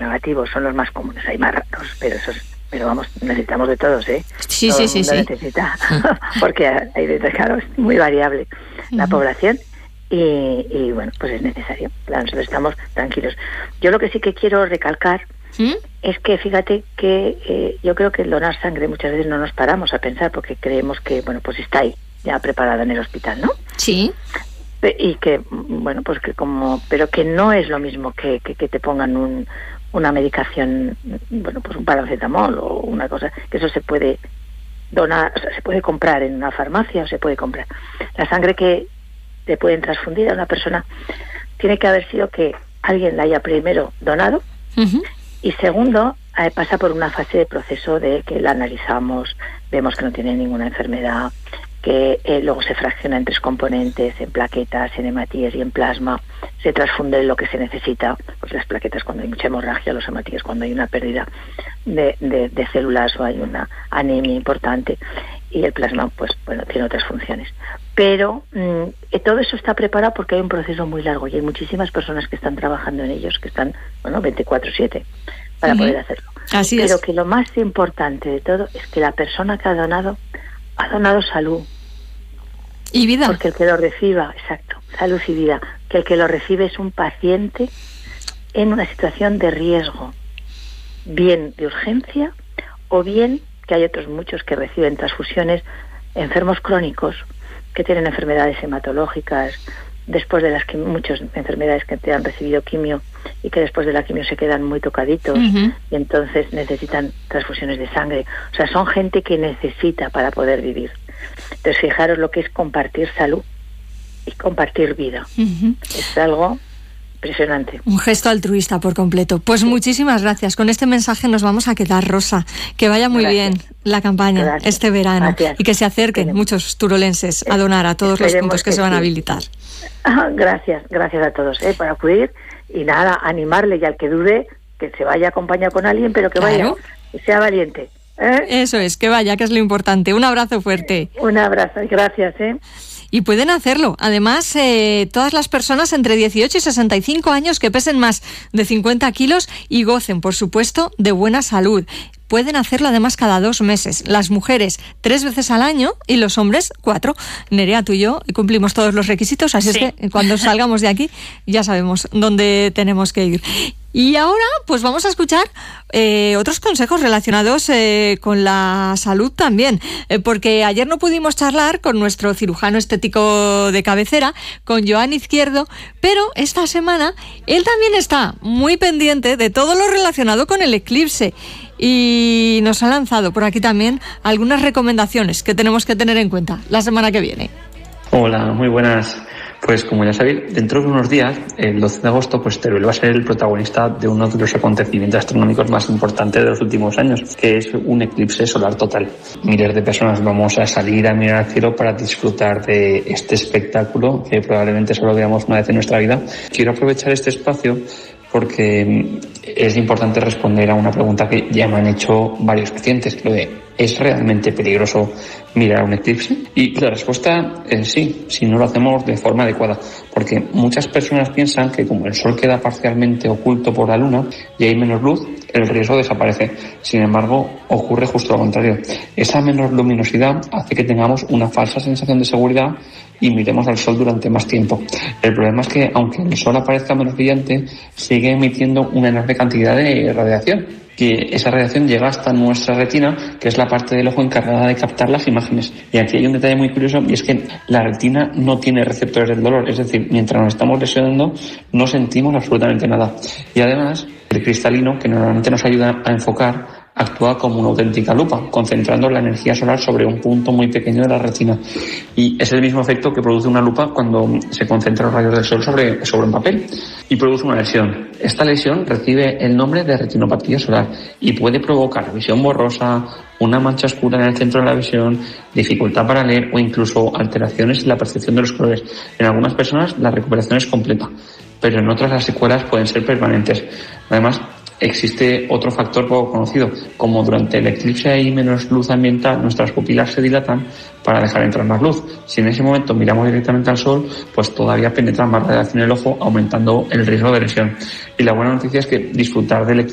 negativos son los más comunes, hay más raros, pero vamos, necesitamos de todos, ¿eh? Sí, Todo sí, el mundo sí. necesita, porque hay de claro, es muy variable la población y bueno, pues es necesario. Claro, nosotros estamos tranquilos. Yo lo que sí que quiero recalcar es que fíjate que yo creo que el donar sangre muchas veces no nos paramos a pensar porque creemos que, bueno, pues está ahí, ya preparada en el hospital, ¿no? Sí. Y que, bueno, pues que pero que no es lo mismo que te pongan una medicación, bueno, pues un paracetamol o una cosa, que eso se puede donar, o sea, se puede comprar en una farmacia o se puede comprar. La sangre que te pueden transfundir a una persona tiene que haber sido que alguien la haya primero donado y segundo, pasa por una fase de proceso de que la analizamos, vemos que no tiene ninguna enfermedad, que luego se fracciona en 3 componentes, en plaquetas, en hematíes y en plasma, se transfunde lo que se necesita, pues las plaquetas cuando hay mucha hemorragia, los hematíes cuando hay una pérdida de células o hay una anemia importante, y el plasma, pues bueno, tiene otras funciones. Pero todo eso está preparado porque hay un proceso muy largo y hay muchísimas personas que están trabajando en ellos, que están, bueno, 24/7 para poder hacerlo. Así Pero es. que lo más importante de todo es que la persona que ha donado salud. Y vida. Porque el que lo reciba, exacto, salud y vida, que el que lo recibe es un paciente en una situación de riesgo, bien de urgencia o bien que hay otros muchos que reciben transfusiones, enfermos crónicos que tienen enfermedades hematológicas, después de las muchas enfermedades que te han recibido quimio y que después de la quimio se quedan muy tocaditos y entonces necesitan transfusiones de sangre. O sea, son gente que necesita para poder vivir. Entonces, fijaros lo que es compartir salud y compartir vida. Es algo impresionante. Un gesto altruista por completo. Pues muchísimas gracias. Con este mensaje nos vamos a quedar, Rosa. Que vaya muy bien la campaña este verano y que se acerquen muchos turolenses a donar a todos los puntos que se van a habilitar. Gracias a todos por acudir y nada, animarle y al que dude que se vaya acompañado con alguien, pero que vaya, que sea valiente. Eso es, que vaya, que es lo importante. Un abrazo fuerte. Un abrazo, gracias. Y pueden hacerlo. Además, todas las personas entre 18 y 65 años que pesen más de 50 kilos y gocen, por supuesto, de buena salud. Pueden hacerlo además cada 2 meses. Las mujeres 3 veces al año y los hombres 4. Nerea, tú y yo cumplimos todos los requisitos, así es que cuando salgamos de aquí ya sabemos dónde tenemos que ir. Y ahora pues vamos a escuchar otros consejos relacionados con la salud también, porque ayer no pudimos charlar con nuestro cirujano estético de cabecera, con Joan Izquierdo, pero esta semana él también está muy pendiente de todo lo relacionado con el eclipse y nos ha lanzado por aquí también algunas recomendaciones que tenemos que tener en cuenta la semana que viene. Hola, muy buenas. Pues como ya sabéis, dentro de unos días, el 12 de agosto, pues Teruel va a ser el protagonista de uno de los acontecimientos astronómicos más importantes de los últimos años, que es un eclipse solar total. Miles de personas vamos a salir a mirar al cielo para disfrutar de este espectáculo que probablemente solo veamos una vez en nuestra vida. Quiero aprovechar este espacio porque es importante responder a una pregunta que ya me han hecho varios pacientes, lo de ¿es realmente peligroso mirar un eclipse? Y la respuesta es sí, si no lo hacemos de forma adecuada, porque muchas personas piensan que como el Sol queda parcialmente oculto por la Luna y hay menos luz, el riesgo desaparece. Sin embargo, ocurre justo lo contrario. Esa menor luminosidad hace que tengamos una falsa sensación de seguridad y miremos al Sol durante más tiempo. El problema es que, aunque el Sol aparezca menos brillante, sigue emitiendo una enorme cantidad de radiación. Que esa radiación llega hasta nuestra retina, que es la parte del ojo encargada de captar las imágenes. Y aquí hay un detalle muy curioso, y es que la retina no tiene receptores del dolor, es decir, mientras nos estamos lesionando no sentimos absolutamente nada. Y además, el cristalino, que normalmente nos ayuda a enfocar, actúa como una auténtica lupa, concentrando la energía solar sobre un punto muy pequeño de la retina. Y es el mismo efecto que produce una lupa cuando se concentran los rayos del sol sobre un papel y produce una lesión. Esta lesión recibe el nombre de retinopatía solar y puede provocar visión borrosa, una mancha oscura en el centro de la visión, dificultad para leer o incluso alteraciones en la percepción de los colores. En algunas personas la recuperación es completa, pero en otras las secuelas pueden ser permanentes. Además, existe otro factor poco conocido. Como durante el eclipse hay menos luz ambiental, nuestras pupilas se dilatan para dejar entrar más luz. Si en ese momento miramos directamente al sol, pues todavía penetra más radiación en el ojo, aumentando el riesgo de lesión. Y la buena noticia es que disfrutar del eclipse